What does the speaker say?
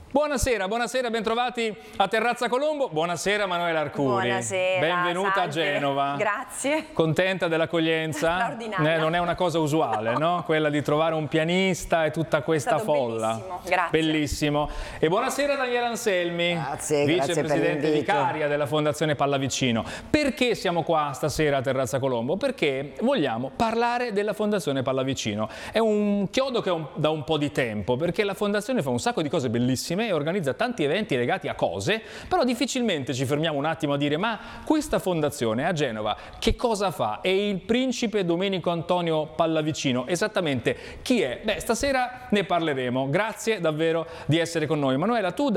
Buonasera, buonasera, bentrovati a Terrazza Colombo. Buonasera Manuela Arcuri. Buonasera. Benvenuta salve. a Genova. Grazie. Contenta della accoglienza? Straordinaria. Non è una cosa usuale, no? Quella di trovare un pianista e tutta questa È stato folla. bellissimo, grazie. Bellissimo. E buonasera Daniela Anselmi, grazie vicepresidente per vicaria della Fondazione Pallavicino. Perché siamo qua stasera a Terrazza Colombo? Perché vogliamo parlare della Fondazione Pallavicino. È un chiodo che da un po' di tempo, perché la Fondazione fa un sacco di cose bellissime e organizza tanti eventi legati a cose, però difficilmente ci fermiamo un attimo a dire: ma questa fondazione a Genova che cosa fa? E il principe Domenico Antonio Pallavicino esattamente chi è? Beh, stasera ne parleremo. Grazie davvero di essere con noi. Manuela, tu